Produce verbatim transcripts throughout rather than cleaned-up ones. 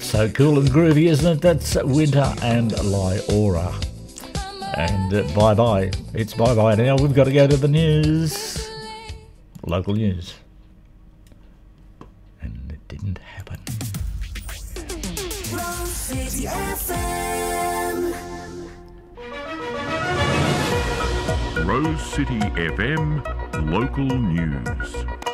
So cool and groovy, isn't it? That's Winter and Lyora. And uh, bye-bye. It's bye-bye now. We've got to go to the news. Local news. And it didn't happen. Rose City F M. Rose City F M Local News.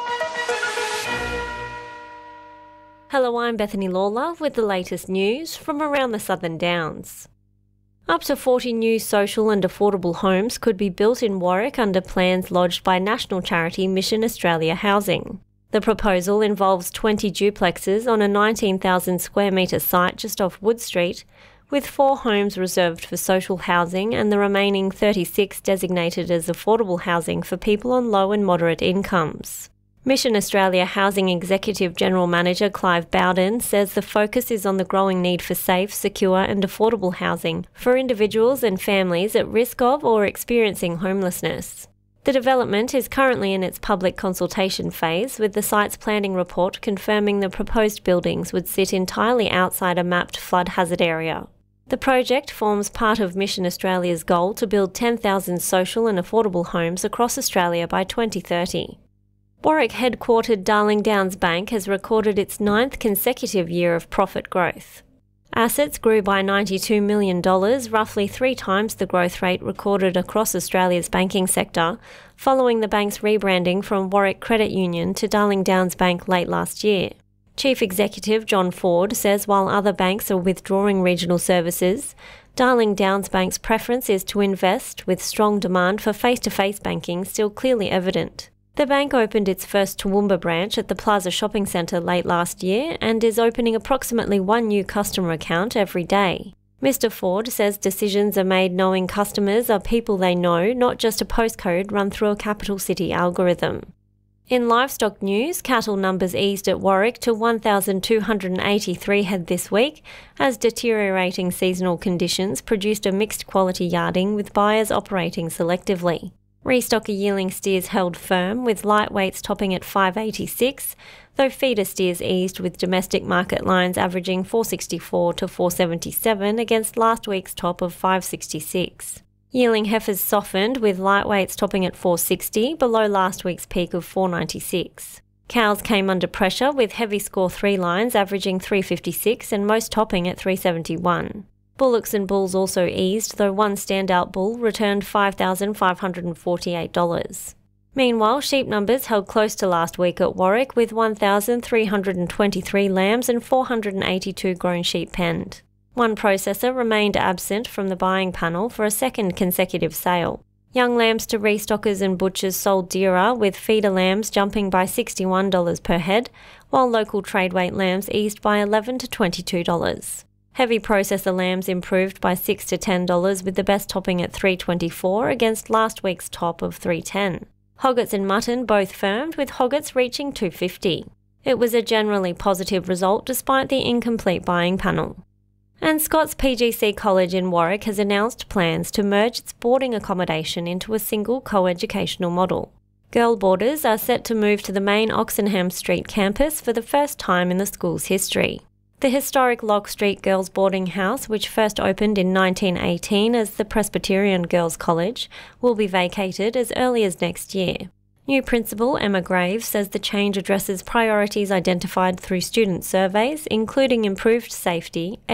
Hello, I'm Bethany Lawler with the latest news from around the Southern Downs. Up to forty new social and affordable homes could be built in Warwick under plans lodged by national charity Mission Australia Housing. The proposal involves twenty duplexes on a nineteen thousand square metre site just off Wood Street, with four homes reserved for social housing and the remaining thirty-six designated as affordable housing for people on low and moderate incomes. Mission Australia Housing Executive General Manager Clive Bowden says the focus is on the growing need for safe, secure and affordable housing for individuals and families at risk of or experiencing homelessness. The development is currently in its public consultation phase, with the site's planning report confirming the proposed buildings would sit entirely outside a mapped flood hazard area. The project forms part of Mission Australia's goal to build ten thousand social and affordable homes across Australia by twenty thirty. Warwick-headquartered Darling Downs Bank has recorded its ninth consecutive year of profit growth. Assets grew by ninety-two million dollars, roughly three times the growth rate recorded across Australia's banking sector, following the bank's rebranding from Warwick Credit Union to Darling Downs Bank late last year. Chief Executive John Ford says while other banks are withdrawing regional services, Darling Downs Bank's preference is to invest, with strong demand for face-to-face banking still clearly evident. The bank opened its first Toowoomba branch at the Plaza Shopping Centre late last year and is opening approximately one new customer account every day. Mister Ford says decisions are made knowing customers are people they know, not just a postcode run through a capital city algorithm. In livestock news, cattle numbers eased at Warwick to one thousand two hundred eighty-three head this week, as deteriorating seasonal conditions produced a mixed quality yarding with buyers operating selectively. Restocker yearling steers held firm, with lightweights topping at five eighty-six, though feeder steers eased with domestic market lines averaging four sixty-four to four seventy-seven against last week's top of five sixty-six. Yearling heifers softened, with lightweights topping at four sixty, below last week's peak of four ninety-six. Cows came under pressure, with heavy score three lines averaging three fifty-six and most topping at three seventy-one. Bullocks and bulls also eased, though one standout bull returned five thousand five hundred forty-eight dollars. Meanwhile, sheep numbers held close to last week at Warwick, with one thousand three hundred twenty-three lambs and four hundred eighty-two grown sheep penned. One processor remained absent from the buying panel for a second consecutive sale. Young lambs to restockers and butchers sold dearer, with feeder lambs jumping by sixty-one dollars per head, while local trade weight lambs eased by eleven to twenty-two dollars. Heavy processor lambs improved by six to ten dollars, with the best topping at three twenty-four against last week's top of three ten. Hoggets and mutton both firmed, with hoggets reaching two fifty. It was a generally positive result despite the incomplete buying panel. And Scott's P G C College in Warwick has announced plans to merge its boarding accommodation into a single co-educational model. Girl boarders are set to move to the main Oxenham Street campus for the first time in the school's history. The historic Lock Street Girls Boarding House, which first opened in nineteen eighteen as the Presbyterian Girls College, will be vacated as early as next year. New Principal Emma Graves says the change addresses priorities identified through student surveys, including improved safety,